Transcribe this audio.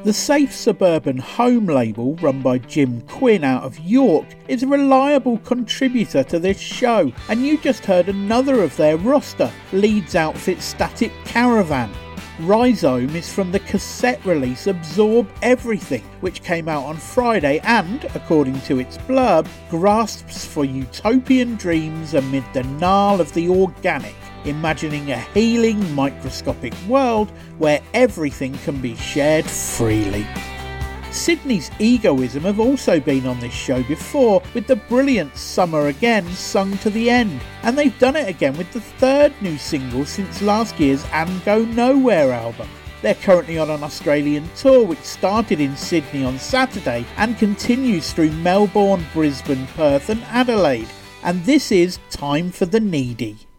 The Safe Suburban Home label, run by Jim Quinn out of York, is a reliable contributor to this show, and you just heard another of their roster, Leeds outfit Static Caravan. Rhizome is from the cassette release Absorb Everything, which came out on Friday and, according to its blurb, grasps for utopian dreams amid the gnarl of the organic, imagining a healing microscopic world where everything can be shared freely. Sydney's Egoism have also been on this show before with the brilliant Summer Again sung to the end, and they've done it again with the third new single since last year's And Go Nowhere album. They're currently on an Australian tour which started in Sydney on Saturday and continues through Melbourne, Brisbane, Perth and Adelaide. And this is Time for the Needy.